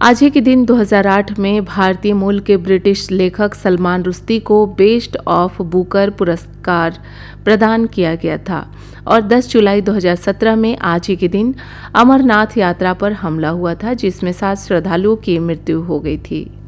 आज ही के दिन 2008 में भारतीय मूल के ब्रिटिश लेखक सलमान रुश्दी को बेस्ट ऑफ बुकर पुरस्कार प्रदान किया गया था और 10 जुलाई 2017 में आज ही के दिन अमरनाथ यात्रा पर हमला हुआ था, जिसमें 7 श्रद्धालुओं की मृत्यु हो गई थी।